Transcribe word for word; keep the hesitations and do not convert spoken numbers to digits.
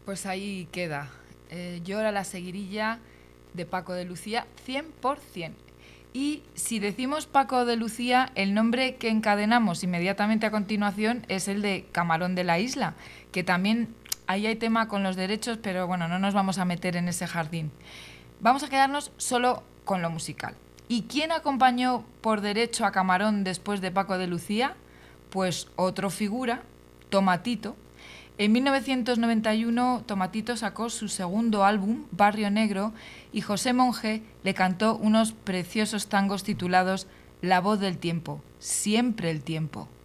Pues ahí queda. Eh, Llora la seguirilla de Paco de Lucía, cien por ciento. Y si decimos Paco de Lucía, el nombre que encadenamos inmediatamente a continuación es el de Camarón de la Isla, que también ahí hay tema con los derechos, pero bueno, no nos vamos a meter en ese jardín. Vamos a quedarnos solo con lo musical. ¿Y quién acompañó por derecho a Camarón después de Paco de Lucía? Pues otro figura, Tomatito. En mil novecientos noventa y uno, Tomatito sacó su segundo álbum, Barrio Negro, y José Monge le cantó unos preciosos tangos titulados La voz del tiempo, siempre el tiempo.